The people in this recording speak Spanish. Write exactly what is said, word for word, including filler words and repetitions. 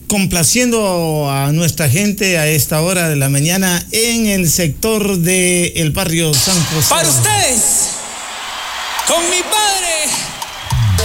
complaciendo a nuestra gente a esta hora de la mañana en el sector del barrio San José. Para ustedes, con mi padre.